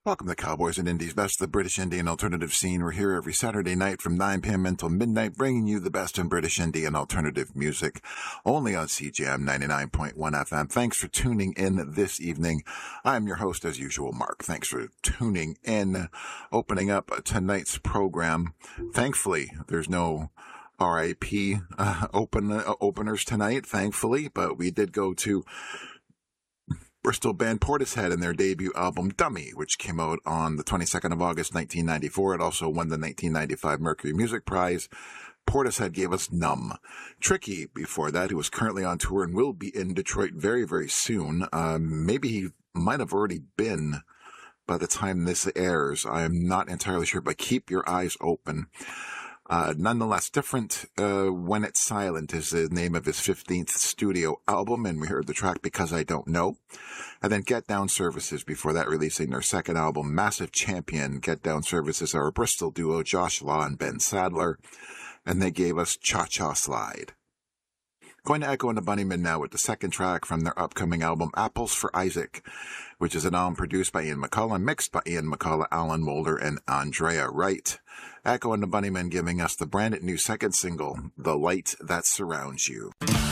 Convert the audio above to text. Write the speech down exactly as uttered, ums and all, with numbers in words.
Welcome to Cowboys and Indies, best of the British Indian alternative scene. We're here every Saturday night from nine p.m. until midnight, bringing you the best in British Indian alternative music, only on C J M ninety-nine point one F M. Thanks for tuning in this evening. I'm your host, as usual, Mark. Thanks for tuning in. Opening up tonight's program. Thankfully, there's no R I P uh, open uh, openers tonight, thankfully, but we did go to Bristol band Portishead and their debut album Dummy, which came out on the twenty-second of August, nineteen ninety-four. It also won the nineteen ninety-five Mercury Music Prize. Portishead gave us Numb. Tricky, before that, who is currently on tour and will be in Detroit very, very soon. Um, maybe he might have already been by the time this airs. I am not entirely sure, but keep your eyes open. Uh, nonetheless, Different uh, When It's Silent is the name of his fifteenth studio album, and we heard the track Because I Don't Know. And then Get Down Services, before that, releasing their second album, Massive Champion. Get Down Services are a Bristol duo, Josh Law and Ben Sadler, and they gave us Cha Cha Slide. Going to Echo and the Bunnymen now with the second track from their upcoming album, Apples for Isaac, which is an album produced by Ian McCullough, mixed by Ian McCullough, Alan Moulder, and Andrea Wright. Echo and the Bunnymen giving us the brand new second single, The Light That Surrounds You.